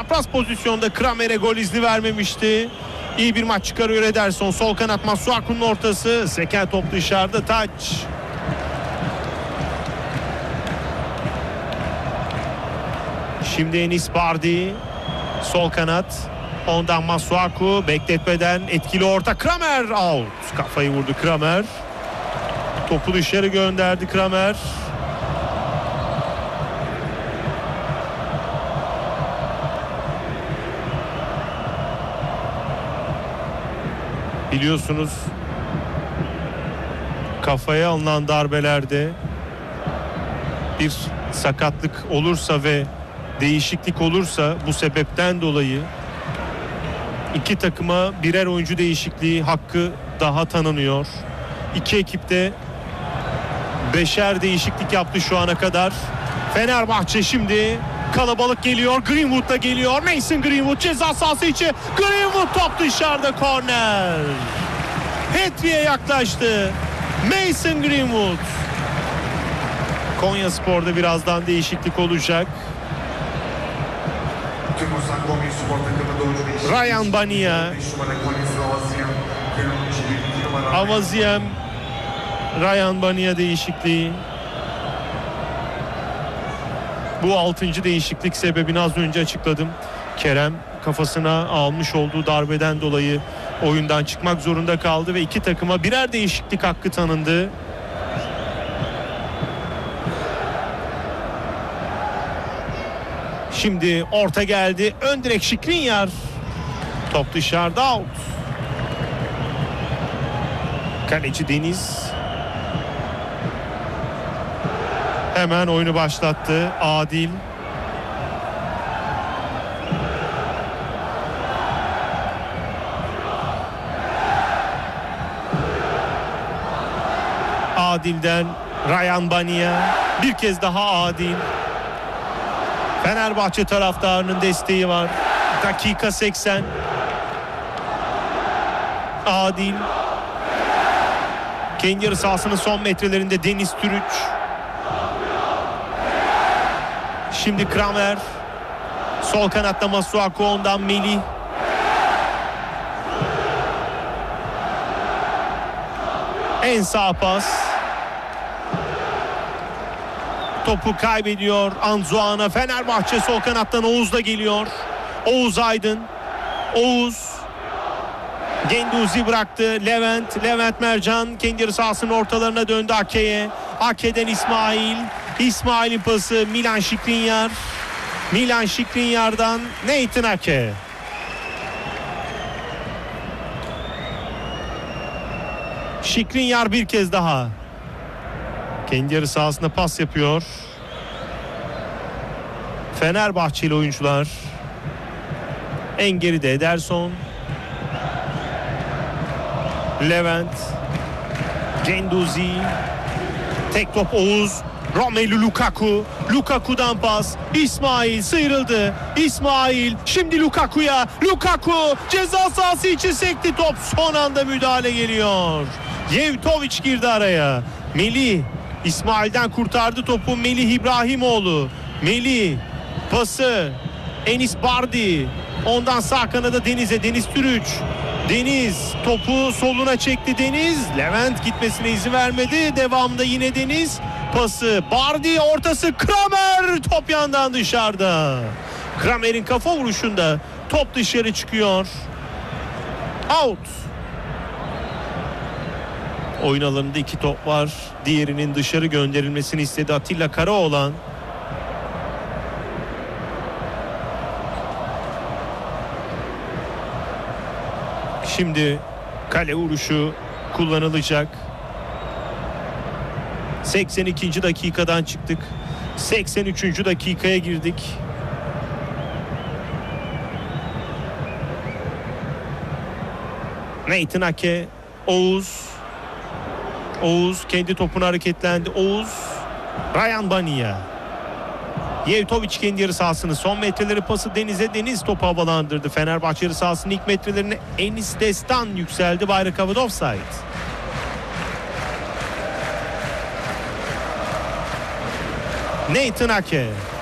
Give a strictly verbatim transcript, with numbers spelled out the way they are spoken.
çapraz pozisyonda Kramer'e gol izni vermemişti. İyi bir maç çıkarıyor Ederson. Sol kanat Masuaku'nun ortası. Seken top dışarıda, taç. Şimdi Enis Bardi. Sol kanat. Ondan Masuaku. Bekletmeden etkili orta. Kramer out. Kafayı vurdu Kramer. Topu dışarı gönderdi Kramer. Biliyorsunuz kafaya alınan darbelerde bir sakatlık olursa ve değişiklik olursa bu sebepten dolayı iki takıma birer oyuncu değişikliği hakkı daha tanınıyor. İki ekipte beşer değişiklik yaptı şu ana kadar. Fenerbahçe şimdi kalabalık geliyor. Greenwood da geliyor. Mason Greenwood ceza sahası içi. Greenwood top dışarıda, korner. Hat-trick'e yaklaştı Mason Greenwood. Konyaspor'da birazdan değişiklik olacak. Ryan Bania, Avaziem, Ryan Bania değişikliği. Bu altıncı değişiklik, sebebini az önce açıkladım. Kerem kafasına almış olduğu darbeden dolayı oyundan çıkmak zorunda kaldı ve iki takıma birer değişiklik hakkı tanındı. Şimdi orta geldi. Ön direk Skriniar. Top dışarıda, out. Kaleci Deniz. Hemen oyunu başlattı. Adil. Adil'den Ryan Bania. Bir kez daha Adil. Fenerbahçe taraftarının desteği var. Dakika seksen. Adil. Kendi yarı sahasının son metrelerinde Deniz Türüç. Şimdi Kramer. Sol kanatta Masuaku, ondan Melih. En sağ pas. Topu kaybediyor Anzuana. Fenerbahçe sol kanattan Oğuz da geliyor. Oğuz Aydın. Oğuz. Genduzi bıraktı. Levent. Levent Mercan kendi yarı sahasının ortalarına döndü Ake'ye. Ake'den İsmail. İsmail'in pası Milan Skriniar. Milan Skriniar'dan Nathan Ake. Skriniar bir kez daha. Kendi yarı sahasında pas yapıyor. Fenerbahçeli oyuncular. En geride Ederson. Levent. Genduzi. Tek top Oğuz. Romelu Lukaku. Lukaku'dan pas. İsmail sıyrıldı. İsmail şimdi Lukaku'ya. Lukaku ceza sahası içi sekti top. Son anda müdahale geliyor. Yevtoviç girdi araya. Melih İsmail'den kurtardı topu. Melih İbrahimoğlu. Melih pası Enis Bardi. Ondan sağ kanada Deniz'e. Deniz Türüç. Deniz topu soluna çekti Deniz. Levent gitmesine izin vermedi. Devamında yine Deniz. Pası Bardi, ortası Kramer. Top yandan dışarıda. Kramer'in kafa vuruşunda top dışarı çıkıyor. Out. Oyun alanında iki top var. Diğerinin dışarı gönderilmesini istedi Atilla Karaoğlan. Şimdi kale vuruşu kullanılacak. seksen ikinci dakikadan çıktık. seksen üçüncü dakikaya girdik. Nathan Ake, Oğuz. Oğuz kendi topunu hareketlendi. Oğuz, Ryan Bania. Yevtoviç kendi yarı sahasını son metreleri pası Deniz'e. Deniz topu havalandırdı. Fenerbahçe yarı sahasının ilk metrelerine Enis Destan yükseldi. Bayrak havada, offside. Nathan Ake.